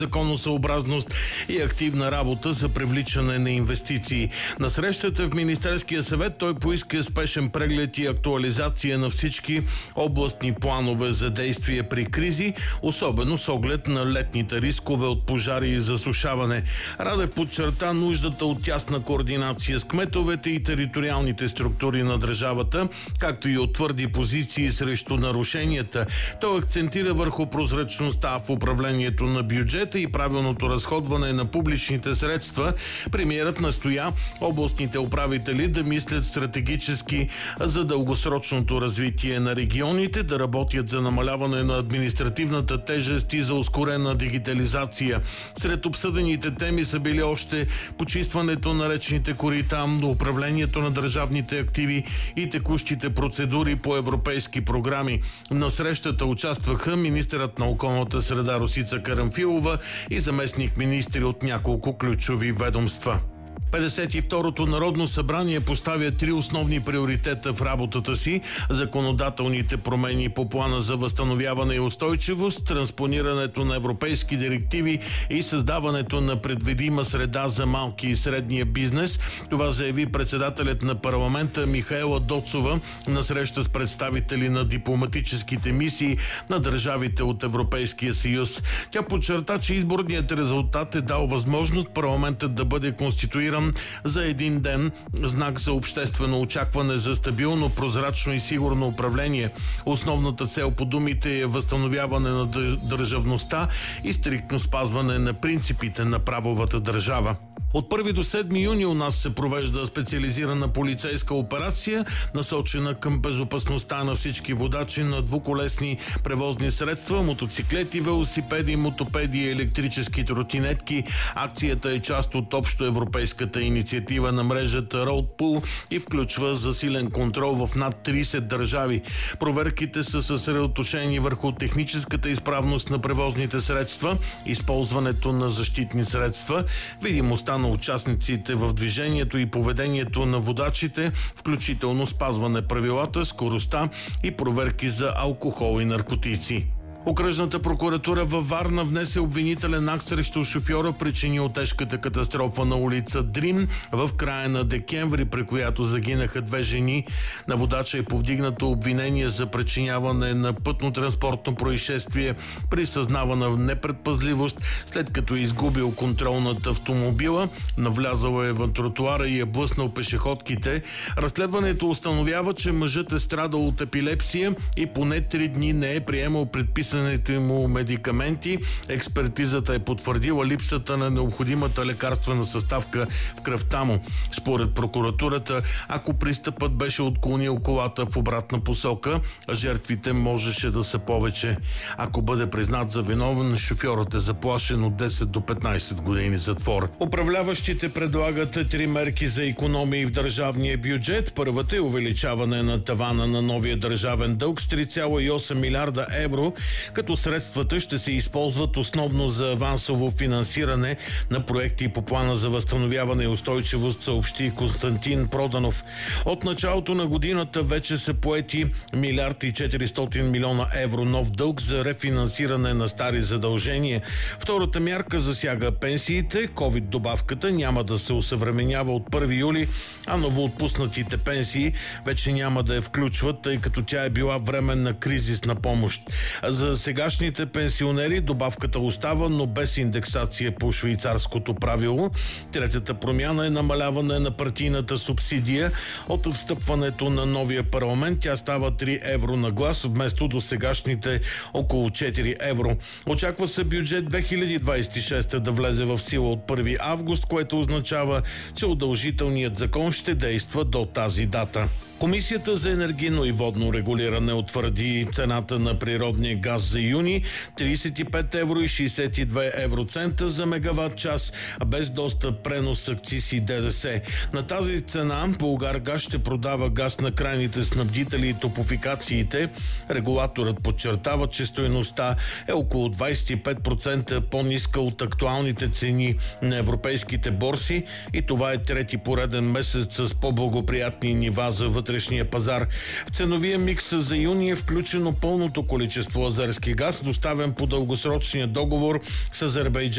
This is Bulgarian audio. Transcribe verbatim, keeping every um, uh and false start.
законосъобразност и активна работа за привличане на инвестиции. На срещата в Министерския съвет той поиска спешен преглед и актуализация на всички областни планове за действие при кризи, особено с оглед на летните рискове от пожари и засушаване. Радев подчерта нуждата от тясна координация с кметовете и териториалните структури на държавата, както и от твърди позиции срещу нарушенията. Той акцентира върху прозрачността в управлението на бюджет и правилното разходване на публичните средства. Премиерът настоя областните управители да мислят стратегически за дългосрочното развитие на регионите, да работят за намаляване на административната тежест и за ускорена дигитализация. Сред обсъдените теми са били още почистването на речните корита, управлението на държавните активи и текущите процедури по европейски програми. На срещата участваха министърът на околната среда Росица Карамфилова и заместник министри от няколко ключови ведомства. петдесет и второто Народно събрание поставя три основни приоритета в работата си: законодателните промени по плана за възстановяване и устойчивост, транспонирането на европейски директиви и създаването на предвидима среда за малки и средния бизнес. Това заяви председателят на парламента Михаела Доцова на среща с представители на дипломатическите мисии на държавите от Европейския съюз. Тя подчерта, че изборният резултат е дал възможност парламентът да бъде конституиран за един ден, знак за обществено очакване за стабилно, прозрачно и сигурно управление. Основната цел по думите е възстановяване на държавността и стриктно спазване на принципите на правовата държава. От първи до седми юни у нас се провежда специализирана полицейска операция, насочена към безопасността на всички водачи на двуколесни превозни средства, мотоциклети, велосипеди, мотопеди и електрически тротинетки. Акцията е част от общоевропейската инициатива на мрежата Roadpool и включва засилен контрол в над тридесет държави. Проверките са съсредоточени върху техническата изправност на превозните средства, използването на защитни средства, видимостта на участниците в движението и поведението на водачите, включително спазване правилата, скоростта и проверки за алкохол и наркотици. Окръжната прокуратура във Варна внесе обвинителен акт срещу шофьора, причинил тежката катастрофа на улица Дрим в края на декември, при която загинаха две жени. На водача е повдигнато обвинение за причиняване на пътно-транспортно происшествие при съзнавана непредпазливост, след като е изгубил контрол над автомобила, навлязал е в тротуара и е блъснал пешеходките. Разследването установява, че мъжът е страдал от епилепсия и поне три дни не е приемал предписаните му медикаменти. Експертизата е потвърдила липсата на необходимата лекарствена съставка в кръвта му. Според прокуратурата, ако пристъпът беше отклонил колата в обратна посока, жертвите можеше да са повече. Ако бъде признат за виновен, шофьорът е заплашен от десет до петнадесет години затвор. Управляващите предлагат три мерки за икономии в държавния бюджет. Първата е увеличаване на тавана на новия държавен дълг с три цяло и осем милиарда евро, като средствата ще се използват основно за авансово финансиране на проекти по плана за възстановяване и устойчивост, съобщи Константин Проданов. От началото на годината вече са поети милиард и четиристотин милиона евро нов дълг за рефинансиране на стари задължения. Втората мярка засяга пенсиите. ковид добавката няма да се осъвременява от първи юли, а новоотпуснатите пенсии вече няма да я включват, тъй като тя е била временна кризисна помощ. За сегашните пенсионери добавката остава, но без индексация по швейцарското правило. Третата промяна е намаляване на партийната субсидия. От встъпването на новия парламент тя става три евро на глас, вместо до сегашните около четири евро. Очаква се бюджет две хиляди двадесет и шеста да влезе в сила от първи август, което означава, че удължителният закон ще действа до тази дата. Комисията за енергийно и водно регулиране утвърди цената на природния газ за юни – тридесет и пет евро и шейсет и две евроцента за мегаватт час, без достъп, пренос, акциз и ДДС. На тази цена Булгаргаз ще продава газ на крайните снабдители и топофикациите. Регулаторът подчертава, че стойността е около двадесет и пет процента по-ниска от актуалните цени на европейските борси и това е трети пореден месец с по-благоприятни нива за вътрешния вътрешния пазар. В ценовия микс за юни е включено пълното количество азерски газ, доставен по дългосрочния договор с Азербайджан